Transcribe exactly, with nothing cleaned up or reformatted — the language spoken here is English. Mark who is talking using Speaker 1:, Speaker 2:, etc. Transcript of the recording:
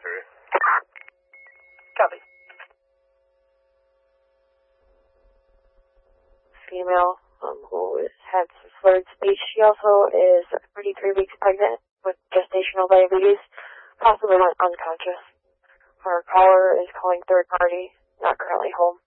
Speaker 1: three.
Speaker 2: Copy. Female, um, who has had some slurred speech. She also is thirty-three weeks pregnant with gestational diabetes, possibly unconscious. Her caller is calling third party, not currently home.